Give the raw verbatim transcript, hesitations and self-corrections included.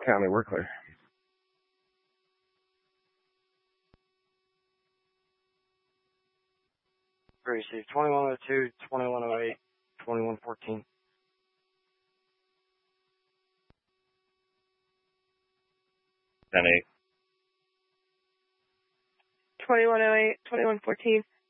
County, we're clear. Receive twenty-one oh two, twenty-one oh eight, twenty-one fourteen. ten eight. twenty-one oh eight, twenty-one fourteen.